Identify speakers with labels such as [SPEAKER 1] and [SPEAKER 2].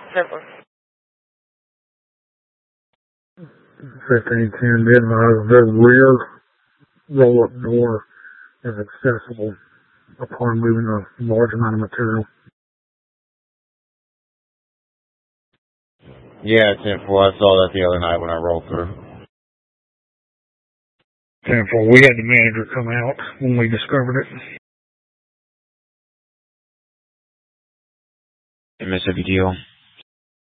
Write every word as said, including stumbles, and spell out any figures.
[SPEAKER 1] Simple.
[SPEAKER 2] fifteen ten, be advised, the rear roll-up door is accessible upon moving a large amount of material.
[SPEAKER 3] Yeah, ten four, I saw that the other night when I rolled through.
[SPEAKER 2] ten four, we had the manager come out when we discovered it.
[SPEAKER 3] Mississippi Deal.